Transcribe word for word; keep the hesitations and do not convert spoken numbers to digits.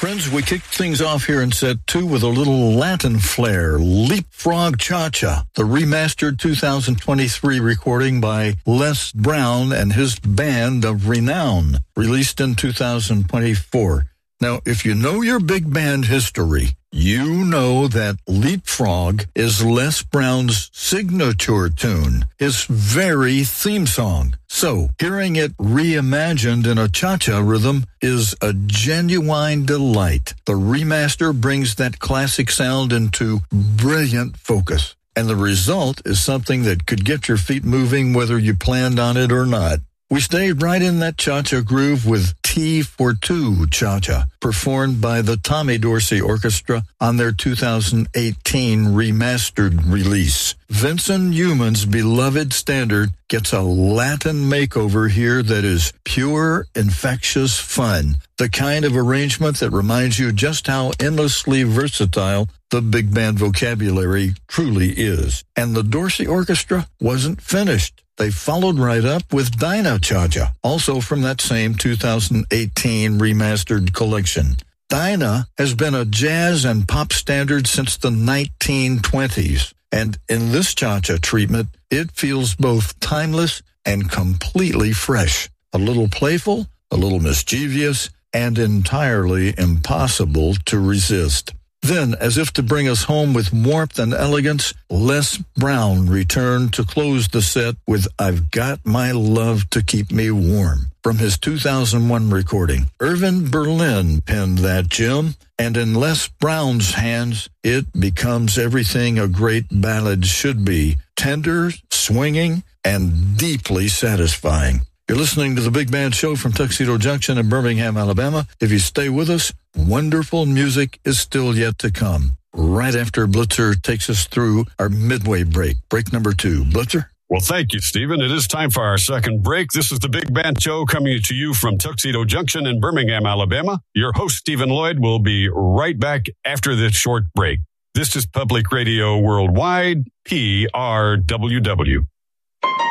Friends, we kicked things off here in set two with a little Latin flair, Leapfrog Cha-Cha, the remastered two thousand twenty-three recording by Les Brown and his band of renown, released in two thousand twenty-four. Now, if you know your big band history, you know that Leapfrog is Les Brown's signature tune, his very theme song. So, hearing it reimagined in a cha-cha rhythm is a genuine delight. The remaster brings that classic sound into brilliant focus, and the result is something that could get your feet moving whether you planned on it or not. We stayed right in that cha-cha groove with T for Two Cha-Cha, performed by the Tommy Dorsey Orchestra on their two thousand eighteen remastered release. Vincent Youmans' beloved standard gets a Latin makeover here that is pure, infectious fun. The kind of arrangement that reminds you just how endlessly versatile the big band vocabulary truly is. And the Dorsey Orchestra wasn't finished. They followed right up with Dinah Cha-Cha, also from that same two thousand eighteen remastered collection. Dinah has been a jazz and pop standard since the nineteen twenties, and in this cha-cha treatment, it feels both timeless and completely fresh. A little playful, a little mischievous, and entirely impossible to resist. Then, as if to bring us home with warmth and elegance, Les Brown returned to close the set with I've Got My Love to Keep Me Warm from his two thousand one recording. Irvin Berlin penned that gem, and in Les Brown's hands, it becomes everything a great ballad should be: tender, swinging, and deeply satisfying. You're listening to the Big Band Show from Tuxedo Junction in Birmingham, Alabama. If you stay with us, wonderful music is still yet to come. Right after Blitzer takes us through our midway break, break number two. Blitzer? Well, thank you, Stephen. It is time for our second break. This is the Big Band Show coming to you from Tuxedo Junction in Birmingham, Alabama. Your host, Stephen Lloyd, will be right back after this short break. This is Public Radio Worldwide, P R W W.